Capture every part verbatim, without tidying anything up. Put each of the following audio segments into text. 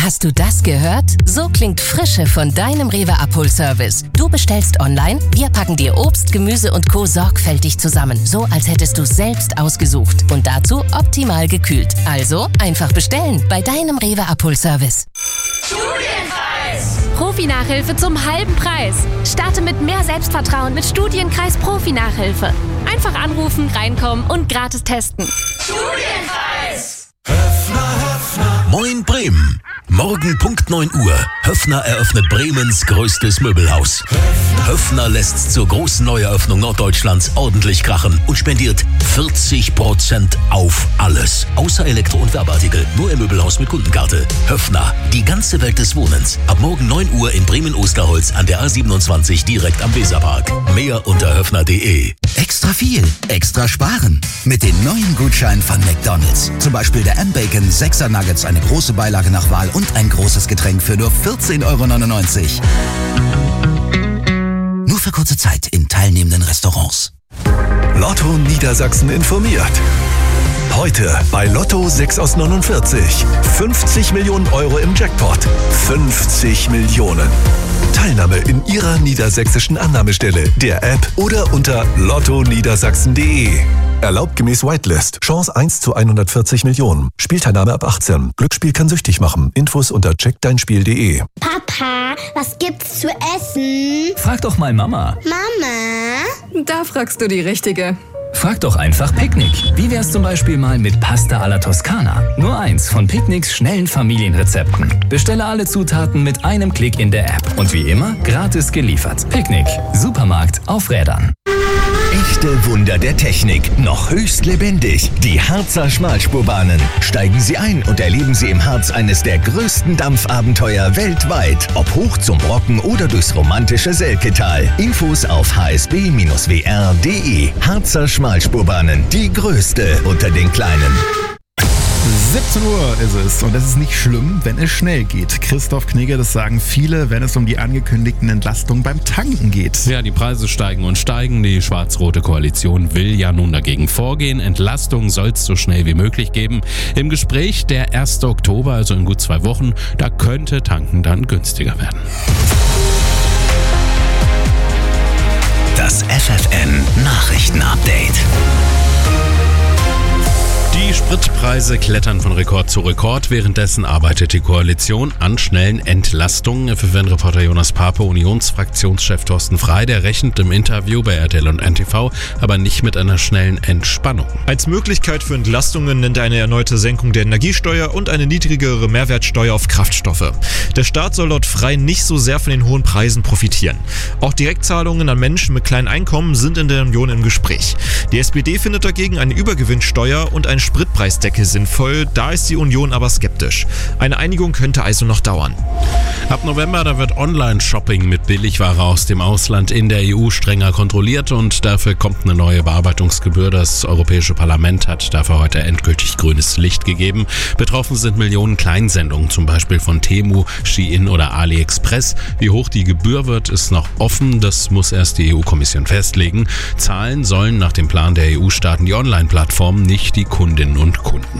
Hast du das gehört? So klingt Frische von deinem Rewe Abholservice. Du bestellst online, wir packen dir Obst, Gemüse und Co. sorgfältig zusammen. So, als hättest du es selbst ausgesucht. Und dazu optimal gekühlt. Also einfach bestellen bei deinem Rewe Abholservice. Studienkreis! Profi-Nachhilfe zum halben Preis. Starte mit mehr Selbstvertrauen mit Studienkreis Profi-Nachhilfe. Einfach anrufen, reinkommen und gratis testen. Studienkreis! Höffner, Höffner. Moin Bremen. Morgen Punkt neun Uhr. Höffner eröffnet Bremens größtes Möbelhaus. Höffner. Höffner lässt zur großen Neueröffnung Norddeutschlands ordentlich krachen und spendiert vierzig Prozent auf alles. Außer Elektro- und Werbeartikel. Nur im Möbelhaus mit Kundenkarte. Höffner. Die ganze Welt des Wohnens. Ab morgen neun Uhr in Bremen-Osterholz an der A siebenundzwanzig direkt am Weserpark. Mehr unter höffner punkt de. Extra viel, extra sparen. Mit den neuen Gutscheinen von McDonald's. Zum Beispiel der M-Bacon sechser Nuggets, eine große Beilage nach Wahl und ein großes Getränk für nur vierzehn Euro neunundneunzig. Nur für kurze Zeit in teilnehmenden Restaurants. Lotto Niedersachsen informiert. Heute bei Lotto sechs aus neunundvierzig. fünfzig Millionen Euro im Jackpot. fünfzig Millionen. Teilnahme in Ihrer niedersächsischen Annahmestelle, der App oder unter lotto niedersachsen punkt de. Erlaubt gemäß Whitelist. Chance eins zu hundertvierzig Millionen. Spielteilnahme ab achtzehn. Glücksspiel kann süchtig machen. Infos unter check dein spiel punkt de. Papa, was gibt's zu essen? Frag doch mal Mama. Mama? Da fragst du die Richtige. Frag doch einfach Picknick. Wie wär's zum Beispiel mal mit Pasta alla Toskana? Nur eins von Picknicks schnellen Familienrezepten. Bestelle alle Zutaten mit einem Klick in der App. Und wie immer, gratis geliefert. Picknick. Supermarkt auf Rädern. Echte Wunder der Technik, noch höchst lebendig. Die Harzer Schmalspurbahnen. Steigen Sie ein und erleben Sie im Harz eines der größten Dampfabenteuer weltweit. Ob hoch zum Brocken oder durchs romantische Selketal. Infos auf h s b Bindestrich w r punkt de. Harzer Schmalspurbahnen, die größte unter den kleinen. siebzehn Uhr ist es und es ist nicht schlimm, wenn es schnell geht. Christoph Knigge, das sagen viele, wenn es um die angekündigten Entlastungen beim Tanken geht. Ja, die Preise steigen und steigen. Die schwarz-rote Koalition will ja nun dagegen vorgehen. Entlastung soll es so schnell wie möglich geben. Im Gespräch der ersten Oktober, also in gut zwei Wochen, da könnte Tanken dann günstiger werden. Das F F N Nachrichtenupdate. Die Spritpreise klettern von Rekord zu Rekord. Währenddessen arbeitet die Koalition an schnellen Entlastungen. F F N-Reporter Jonas Pape, Unionsfraktionschef Thorsten Frey, der rechnet im Interview bei R T L und N T V aber nicht mit einer schnellen Entspannung. Als Möglichkeit für Entlastungen nennt er eine erneute Senkung der Energiesteuer und eine niedrigere Mehrwertsteuer auf Kraftstoffe. Der Staat soll laut Frey nicht so sehr von den hohen Preisen profitieren. Auch Direktzahlungen an Menschen mit kleinen Einkommen sind in der Union im Gespräch. Die S P D findet dagegen eine Übergewinnsteuer und ein Spritpreisdeckel sinnvoll, da ist die Union aber skeptisch. Eine Einigung könnte also noch dauern. Ab November, da wird Online-Shopping mit Billigware aus dem Ausland in der E U strenger kontrolliert und dafür kommt eine neue Bearbeitungsgebühr. Das Europäische Parlament hat dafür heute endgültig grünes Licht gegeben. Betroffen sind Millionen Kleinsendungen, zum Beispiel von Temu, Shein oder AliExpress. Wie hoch die Gebühr wird, ist noch offen. Das muss erst die E U-Kommission festlegen. Zahlen sollen nach dem Plan der E U-Staaten die Online-Plattformen, nicht die Kundinnen und Kunden.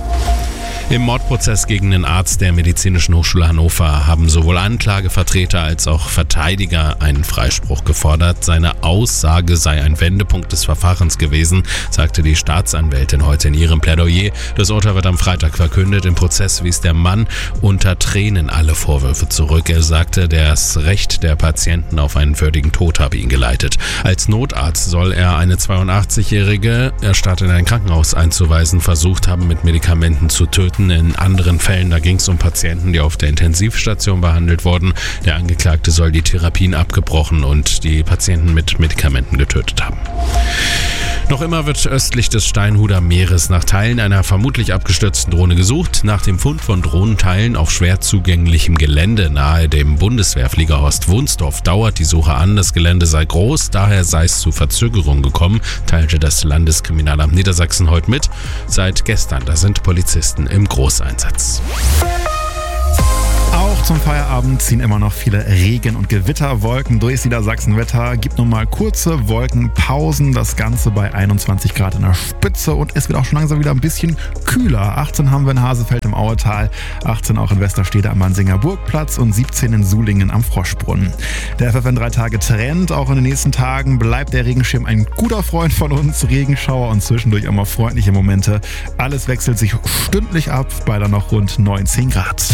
Im Mordprozess gegen den Arzt der Medizinischen Hochschule Hannover haben sowohl Anklagevertreter als auch Verteidiger einen Freispruch gefordert. Seine Aussage sei ein Wendepunkt des Verfahrens gewesen, sagte die Staatsanwältin heute in ihrem Plädoyer. Das Urteil wird am Freitag verkündet. Im Prozess wies der Mann unter Tränen alle Vorwürfe zurück. Er sagte, das Recht der Patienten auf einen würdigen Tod habe ihn geleitet. Als Notarzt soll er eine zweiundachtzigjährige, erstatt in ein Krankenhaus einzuweisen, versucht haben, mit Medikamenten zu töten. In anderen Fällen, da ging es um Patienten, die auf der Intensivstation behandelt wurden. Der Angeklagte soll die Therapien abgebrochen und die Patienten mit Medikamenten getötet haben. Noch immer wird östlich des Steinhuder Meeres nach Teilen einer vermutlich abgestürzten Drohne gesucht. Nach dem Fund von Drohnenteilen auf schwer zugänglichem Gelände nahe dem Bundeswehrflieger Horst Wunsdorf dauert die Suche an. Das Gelände sei groß, daher sei es zu Verzögerungen gekommen, teilte das Landeskriminalamt Niedersachsen heute mit. Seit gestern, da sind Polizisten im Großeinsatz. Auch zum Feierabend ziehen immer noch viele Regen- und Gewitterwolken durchs Niedersachsenwetter. Gibt nun mal kurze Wolkenpausen. Das Ganze bei einundzwanzig Grad in der Spitze und es wird auch schon langsam wieder ein bisschen kühler. achtzehn haben wir in Hasefeld im Auetal, achtzehn auch in Westerstede am Mansinger Burgplatz und siebzehn in Sulingen am Froschbrunnen. Der F F N drei Tage Trend. Auch in den nächsten Tagen bleibt der Regenschirm ein guter Freund von uns. Regenschauer und zwischendurch immer freundliche Momente. Alles wechselt sich stündlich ab bei dann noch rund neunzehn Grad.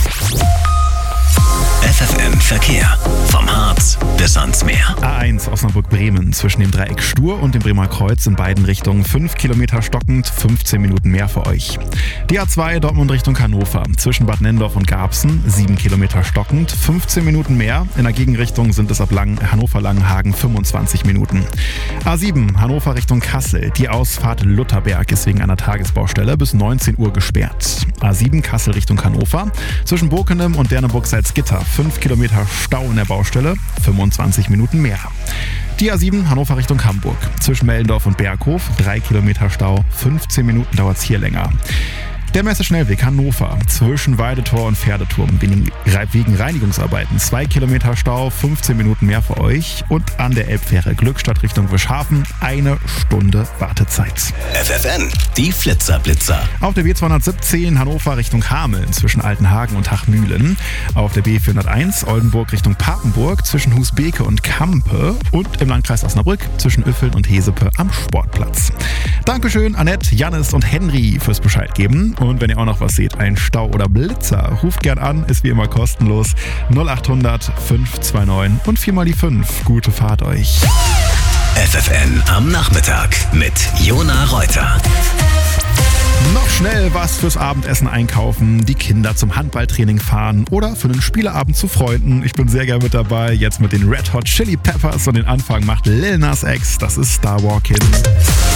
F F N Verkehr. Vom Harz bis ans Meer. A eins Osnabrück-Bremen zwischen dem Dreieck Stur und dem Bremer Kreuz in beiden Richtungen fünf Kilometer stockend, fünfzehn Minuten mehr für euch. Die A zwei Dortmund Richtung Hannover zwischen Bad Nennendorf und Garbsen sieben Kilometer stockend, fünfzehn Minuten mehr. In der Gegenrichtung sind es ab Lang- Hannover-Langenhagen fünfundzwanzig Minuten. A sieben Hannover Richtung Kassel. Die Ausfahrt Lutherberg ist wegen einer Tagesbaustelle bis neunzehn Uhr gesperrt. A sieben Kassel Richtung Hannover zwischen Bokenem und Derneburg-Salzgitter fünf Kilometer Stau in der Baustelle, fünfundzwanzig Minuten mehr. Die A sieben Hannover Richtung Hamburg zwischen Mellendorf und Berghof drei Kilometer Stau, fünfzehn Minuten dauert es hier länger. Der Messeschnellweg Hannover zwischen Weidetor und Pferdeturm wegen Reinigungsarbeiten zwei Kilometer Stau, fünfzehn Minuten mehr für euch. Und an der Elbfähre Glückstadt Richtung Wischhafen eine Stunde Wartezeit. F F N, die Flitzerblitzer. Auf der B zweihundertsiebzehn Hannover Richtung Hameln zwischen Altenhagen und Hachmühlen. Auf der B vierhunderteins Oldenburg Richtung Papenburg zwischen Husbeke und Kampe. Und im Landkreis Osnabrück zwischen Üffeln und Hesepe am Sportplatz. Dankeschön Annette, Jannis und Henry fürs Bescheid geben. Und wenn ihr auch noch was seht, ein Stau oder Blitzer, ruft gern an, ist wie immer kostenlos. null acht hundert fünf zwei neun und vier mal die fünf. Gute Fahrt euch. F F N am Nachmittag mit Jona Reuter. Noch schnell was fürs Abendessen einkaufen, die Kinder zum Handballtraining fahren oder für einen Spieleabend zu Freunden. Ich bin sehr gerne mit dabei, jetzt mit den Red Hot Chili Peppers und den Anfang macht Lil Nas X, das ist Star Walking.